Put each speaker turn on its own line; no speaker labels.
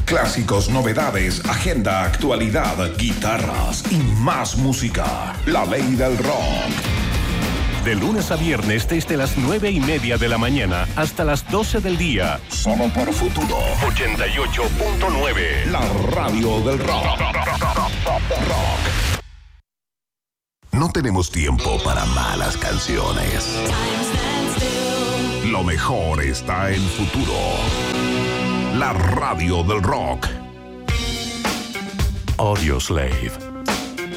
Clásicos, novedades, agenda, actualidad, guitarras y más música. La ley del rock.
De lunes a viernes desde las 9:30 de la mañana hasta las 12 del día.
Solo por Futuro
88.9.
La radio del rock. No tenemos tiempo para malas canciones. Lo mejor está en Futuro. La radio del rock.
Audioslave.